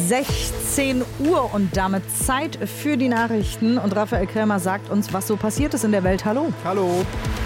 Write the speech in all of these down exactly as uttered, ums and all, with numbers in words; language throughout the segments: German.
sechzehn Uhr und damit Zeit für die Nachrichten. Und Raphael Krämer sagt uns, was so passiert ist in der Welt. Hallo. Hallo.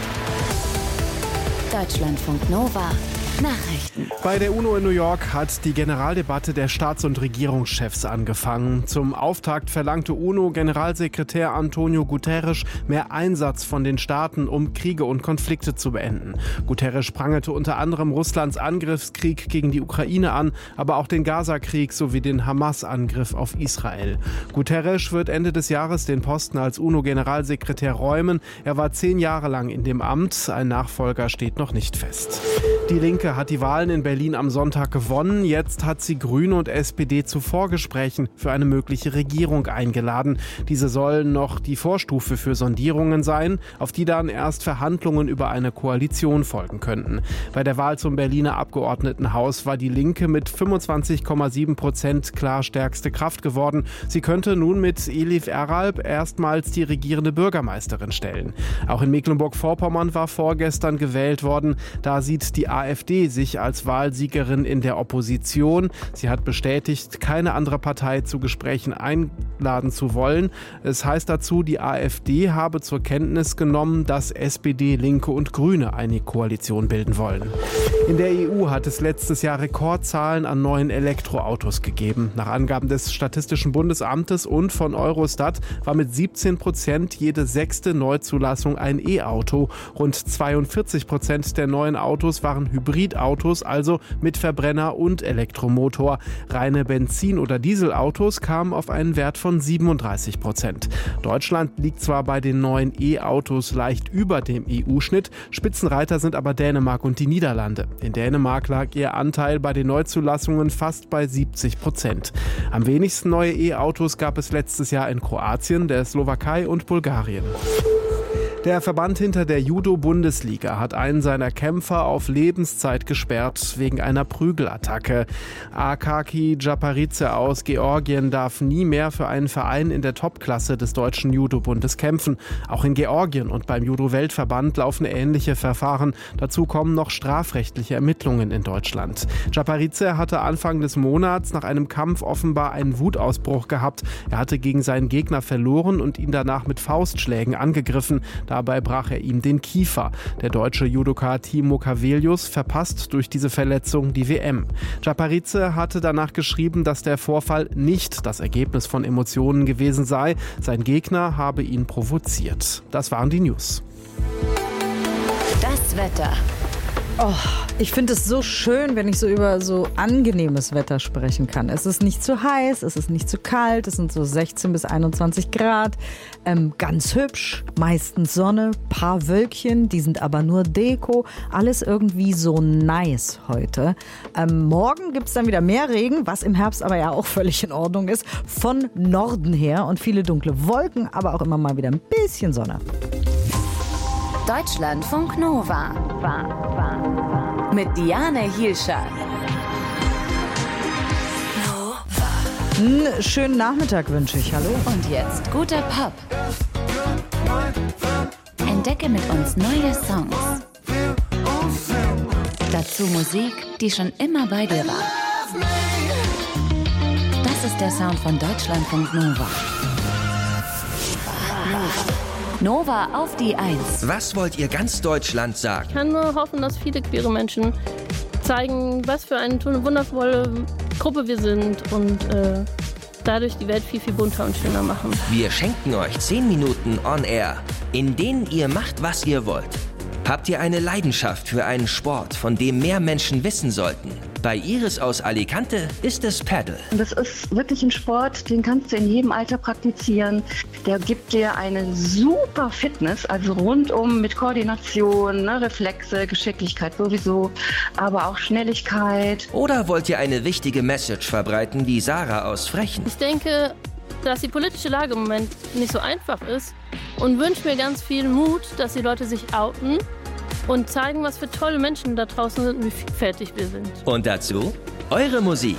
Deutschlandfunk Nova. Nachrichten. Bei der UNO in New York hat die Generaldebatte der Staats- und Regierungschefs angefangen. Zum Auftakt verlangte UNO-Generalsekretär Antonio Guterres mehr Einsatz von den Staaten, um Kriege und Konflikte zu beenden. Guterres prangerte unter anderem Russlands Angriffskrieg gegen die Ukraine an, aber auch den Gaza-Krieg sowie den Hamas-Angriff auf Israel. Guterres wird Ende des Jahres den Posten als UNO-Generalsekretär räumen. Er war zehn Jahre lang in dem Amt. Ein Nachfolger steht noch nicht fest. Die Linke hat die Wahlen in Berlin am Sonntag gewonnen. Jetzt hat sie Grüne und S P D zu Vorgesprächen für eine mögliche Regierung eingeladen. Diese sollen noch die Vorstufe für Sondierungen sein, auf die dann erst Verhandlungen über eine Koalition folgen könnten. Bei der Wahl zum Berliner Abgeordnetenhaus war die Linke mit fünfundzwanzig Komma sieben Prozent klar stärkste Kraft geworden. Sie könnte nun mit Elif Eralp erstmals die regierende Bürgermeisterin stellen. Auch in Mecklenburg-Vorpommern war vorgestern gewählt worden. Da sieht die AfD sich als Wahlsiegerin in der Opposition. Sie hat bestätigt, keine andere Partei zu Gesprächen einladen zu wollen. Es heißt dazu, die AfD habe zur Kenntnis genommen, dass S P D, Linke und Grüne eine Koalition bilden wollen. In der E U hat es letztes Jahr Rekordzahlen an neuen Elektroautos gegeben. Nach Angaben des Statistischen Bundesamtes und von Eurostat war mit siebzehn Prozent jede sechste Neuzulassung ein E-Auto. Rund zweiundvierzig Prozent der neuen Autos waren Hybridautos, also mit Verbrenner und Elektromotor. Reine Benzin- oder Dieselautos kamen auf einen Wert von siebenunddreißig Prozent. Deutschland liegt zwar bei den neuen E-Autos leicht über dem E U-Schnitt, Spitzenreiter sind aber Dänemark und die Niederlande. In Dänemark lag ihr Anteil bei den Neuzulassungen fast bei siebzig Prozent. Am wenigsten neue E-Autos gab es letztes Jahr in Kroatien, der Slowakei und Bulgarien. Der Verband hinter der Judo-Bundesliga hat einen seiner Kämpfer auf Lebenszeit gesperrt wegen einer Prügelattacke. Akaki Djaparidze aus Georgien darf nie mehr für einen Verein in der Topklasse des Deutschen Judo-Bundes kämpfen. Auch in Georgien und beim Judo-Weltverband laufen ähnliche Verfahren. Dazu kommen noch strafrechtliche Ermittlungen in Deutschland. Djaparidze hatte Anfang des Monats nach einem Kampf offenbar einen Wutausbruch gehabt. Er hatte gegen seinen Gegner verloren und ihn danach mit Faustschlägen angegriffen. Dabei brach er ihm den Kiefer. Der deutsche Judoka Timo Cavelius verpasst durch diese Verletzung die W M. Djaparidze hatte danach geschrieben, dass der Vorfall nicht das Ergebnis von Emotionen gewesen sei. Sein Gegner habe ihn provoziert. Das waren die News. Das Wetter. Oh, ich finde es so schön, wenn ich so über so angenehmes Wetter sprechen kann. Es ist nicht zu heiß, es ist nicht zu kalt, es sind so sechzehn bis einundzwanzig Grad. Ähm, ganz hübsch, meistens Sonne, paar Wölkchen, die sind aber nur Deko. Alles irgendwie so nice heute. Ähm, morgen gibt es dann wieder mehr Regen, was im Herbst aber ja auch völlig in Ordnung ist. Von Norden her und viele dunkle Wolken, aber auch immer mal wieder ein bisschen Sonne. Deutschlandfunk Nova. War, war, war. Mit Diane Hielscher. Einen schönen Nachmittag wünsche ich. Hallo. Und jetzt guter Pop. Entdecke mit uns neue Songs. Dazu Musik, die schon immer bei dir war. Das ist der Sound von Deutschlandfunk Nova. Nova auf die Eins. Was wollt ihr ganz Deutschland sagen? Ich kann nur hoffen, dass viele queere Menschen zeigen, was für eine wundervolle Gruppe wir sind und äh, dadurch die Welt viel, viel bunter und schöner machen. Wir schenken euch zehn Minuten on air, in denen ihr macht, was ihr wollt. Habt ihr eine Leidenschaft für einen Sport, von dem mehr Menschen wissen sollten? Bei Iris aus Alicante ist es Paddle. Das ist wirklich ein Sport, den kannst du in jedem Alter praktizieren. Der gibt dir eine super Fitness, also rundum mit Koordination, ne, Reflexe, Geschicklichkeit sowieso, aber auch Schnelligkeit. Oder wollt ihr eine wichtige Message verbreiten, wie Sarah aus Frechen? Ich denke, dass die politische Lage im Moment nicht so einfach ist und wünsche mir ganz viel Mut, dass die Leute sich outen und zeigen, was für tolle Menschen da draußen sind und wie vielfältig wir sind. Und dazu eure Musik.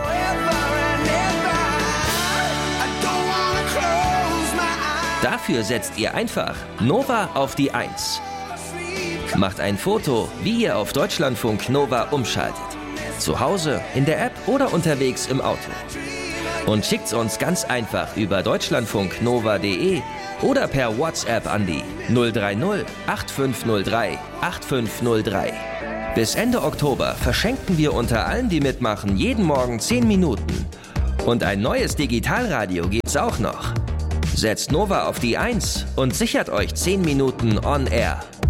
Dafür setzt ihr einfach Nova auf die Eins. Macht ein Foto, wie ihr auf Deutschlandfunk Nova umschaltet. Zu Hause, in der App oder unterwegs im Auto. Und schickt's uns ganz einfach über deutschlandfunk nova punkt de oder per WhatsApp an die null drei null acht fünf null drei acht fünf null drei. Bis Ende Oktober verschenken wir unter allen, die mitmachen, jeden Morgen zehn Minuten. Und ein neues Digitalradio gibt's auch noch. Setzt Nova auf die eins und sichert euch zehn Minuten on air.